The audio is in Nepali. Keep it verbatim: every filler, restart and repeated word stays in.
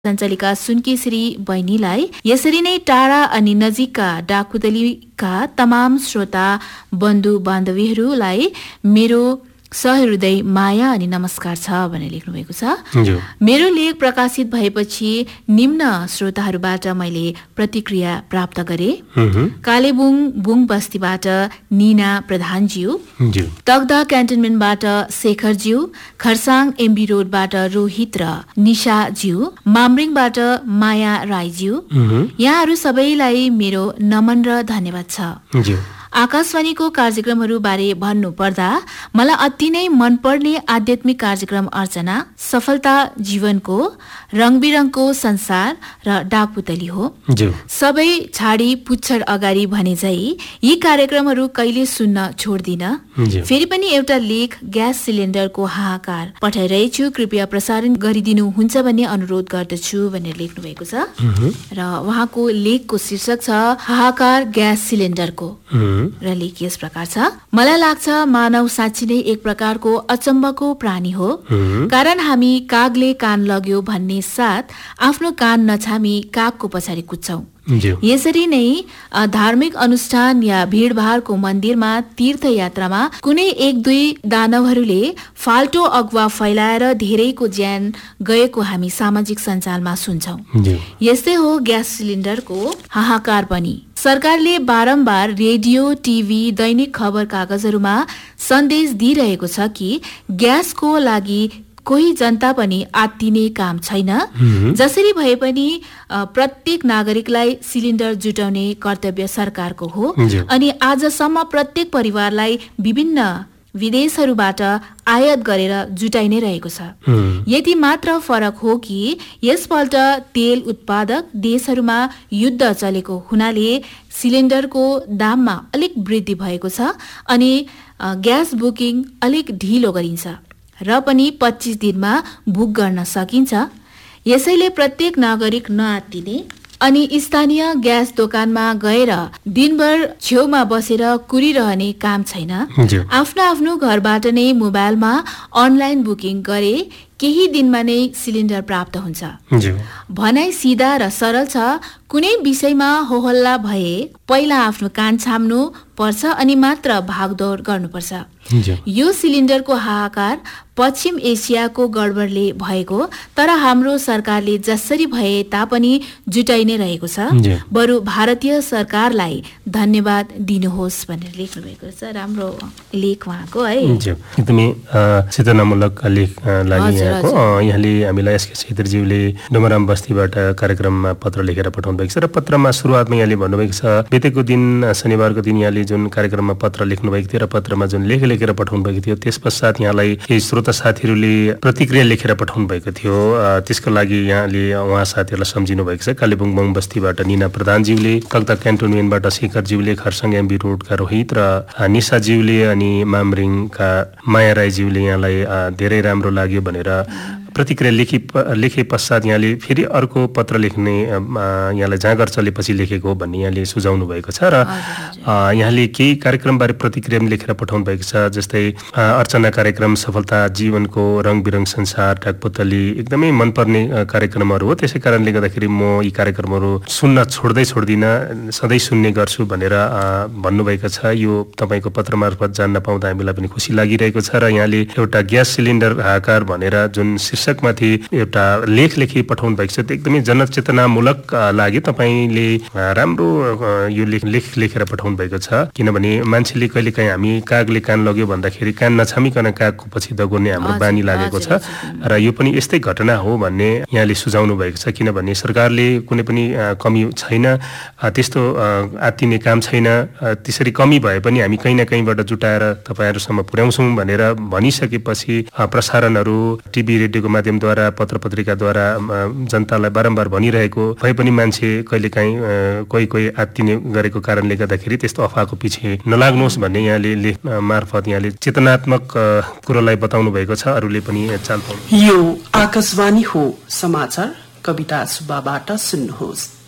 सञ्चालिका सुनकेश्री बहिनीलाई, यसरी नै टाढा अनि नजिकका डाकुतलीका तमाम श्रोता बन्धु बान्धवीहरूलाई मेरो सहृदय माया अनि नमस्कार छ भनेर लेख्नु भएको छ। मेरो लेख प्रकाशित भएपछि निम्न श्रोताहरूबाट मैले प्रतिक्रिया प्राप्त गरे। कालेबुङ बुङ बस्तीबाट निना प्रधानज्यू, तगदा क्यान्टनमेन्टबाट शेखरज्यू, खरसाङ एमबी रोडबाट रोहित र निशाज्यू, मामरिङबाट माया राईज्यू, यहाँहरू सबैलाई मेरो नमन र धन्यवाद छ। आकाशवाणीको कार्यक्रमहरू बारे भन्नु पर्दा मलाई अति नै मनपर्ने आध्यात्मिक कार्यक्रम अर्चना, सफलता जीवनको, रङबिरङको संसार र डाकपुतली हो। सबै छाडी पुच्छर अगाडि भने झै यी कार्यक्रमहरू कहिले सुन्न छोड्दिन। फेरि पनि एउटा लेख ग्यास सिलिन्डरको हाहाकार पठाइरहेछु, कृपया प्रसारण गरिदिनु हुन्छ भन्ने अनुरोध गर्दछु भनेर लेख्नु भएको छ। र उहाँको लेखको शीर्षक छ हाहाकार ग्यास सिलिन्डरको र लेख यस प्रकार छ। मलाई लाग्छ मानव साँच्ची नै एक प्रकारको अचम्मको प्राणी हो, कारण हामी कागले कान लग्यो भन्ने साथ आफ्नो कान नछामी कागको पछाडि कुद्छौं। यसरी नै धार्मिक अनुष्ठान या भीडभाडको मन्दिरमा, तीर्थयात्रामा कुनै एक दुई दानवहरूले फाल्टो अगुवा फैलाएर धेरैको ज्यान गएको हामी सामाजिक सञ्जालमा सुन्छौं। यस्तै हो ग्यास सिलिन्डरको हाहाकार पनि। सरकारले बारम्बार रेडियो, टिभी, दैनिक खबर कागजहरूमा सन्देश दिइरहेको छ कि ग्यासको लागि कोही जनता पनि आत्तिने काम छैन। जसरी भए पनि प्रत्येक नागरिकलाई सिलिन्डर जुटाउने कर्तव्य सरकारको हो अनि आजसम्म प्रत्येक परिवारलाई विभिन्न विदेशहरूबाट आयात गरेर जुटाइ नै रहेको छ। यति मात्र फरक हो कि यसपल्ट तेल उत्पादक देशहरूमा युद्ध चलेको हुनाले सिलिन्डरको दाममा अलिक वृद्धि भएको छ अनि ग्यास बुकिङ अलिक ढिलो गरिन्छ र पनि पच्चीस दिनमा बुक गर्न सकिन्छ। यसैले प्रत्येक नागरिक नआत्तिने अनि स्थानीय ग्यास दोकानमा गएर दिनभर छेउमा बसेर कुरिरहने काम छैन। आफ्नो आफ्नो घरबाट नै मोबाइलमा अनलाइन बुकिङ गरे केही दिनमा नै सिलिन्डर प्राप्त हुन्छ। भनाइ सिधा र सरल छ। कुनै विषयमा होहल्ला भए पहिला आफ्नो कान छाम्नु पर्छ अनि मात्र भागदौड गर्नुपर्छ। यो सिलिन्डरको हाहाकार पश्चिम एसियाको गडबडले भएको, तर हाम्रो सरकारले जसरी भए तापनि जुटाइ नै रहेको छ। बरु भारतीय सरकारलाई धन्यवाद दिनुहोस् भनेर लेख्नु भएको छ। राम्रो लेख उहाँको है, एकदमै चेतनामूलक लेख लाग्यो यहाँको। यहाँले हामीलाई एसके छेत्रीज्यूले डोमराम बस्तीबाट कार्यक्रममा पत्र लेखेर पठाउनु भएको छ र पत्रमा सुरुवातमा यहाँले भन्नुभएको छ बितेको दिन शनिबारको दिन यहाँले जुन कार्यक्रममा पत्र लेख्नु भएको थियो र पत्रमा जुन लेख लेखेर पठाउनु भएको थियो त्यस पश्चात यहाँलाई केही श्रोता साथीहरूले प्रतिक्रिया लेखेर पठाउनु भएको थियो। त्यसको लागि यहाँले उहाँ साथीहरूलाई सम्झिनु भएको छ। कालेबुङ बुङ बस्तीबाट निना प्रधानज्यूले, तगदा क्यान्टोनमेन्टबाट शेखरज्यूले, खरसाङ एमबी रोडका रोहित र निशाज्यूले अनि मामरिङका माया राईज्यूले यहाँलाई धेरै राम्रो लाग्यो भनेर प्रतिक्रिया लेखी लेखे पश्चात यहाँले फेरि अर्को पत्र लेख्ने यहाँलाई जाँगर चलेपछि लेखेको भन्ने यहाँले सुझाउनु भएको छ र यहाँले केही कार्यक्रमबारे प्रतिक्रिया पनि लेखेर पठाउनु भएको छ। जस्तै अर्चना कार्यक्रम, सफलता जीवनको, रङबिरङ संसार, डाकपुतली एकदमै मनपर्ने कार्यक्रमहरू हो। त्यसै कारणले गर्दाखेरि म यी कार्यक्रमहरू सुन्न छोड्दै छोड्दिनँ, सधैँ सुन्ने गर्छु भनेर भन्नुभएको छ। यो तपाईँको पत्र मार्फत जान्न पाउँदा हामीलाई पनि खुसी लागिरहेको छ। र यहाँले एउटा ग्यास सिलिन्डर हाहाकार भनेर जुन शीर्षकमाथि एउटा लेख लेखी पठाउनु भएको छ त्यो एकदमै जनचेतनामूलक लाग्यो। तपाईँले राम्रो यो लेख लेख लेखेर पठाउनु भएको छ। किनभने मान्छेले कहिलेकाहीँ हामी कागले कान लग्यो भन्दाखेरि कान नछामिकन कागको पछि दगुर्ने हाम्रो बानी लागेको छ र यो पनि यस्तै घटना हो भन्ने यहाँले सुझाउनु भएको छ। किनभने सरकारले कुनै पनि कमी छैन, त्यस्तो आत्तिने काम छैन। त्यसरी कमी भए पनि हामी कहीँ न कहीँबाट जुटाएर तपाईँहरूसम्म पुर्याउँछौँ भनेर भनिसकेपछि प्रसारणहरू टिभी रेडियोको माध्यमद्वारा पत्र पत्रिकाद्वारा जनतालाई बारम्बार भनिरहेको भए पनि मान्छे कहिलेकाहीँ कोही कोही आत्तिने गरेको कारणले गर्दाखेरि त्यस्तो अफवाहको पछि नलाग्नुहोस् भन्ने यहाँले लेख मार्फत यहाँले चेतनात्मक कुरोलाई बताउनु भएको छ। अरूले पनि चाल पाउनु। यो आकाशवाणी हो, समाचार कविता सुब्बाबाट सुन्नुहोस्।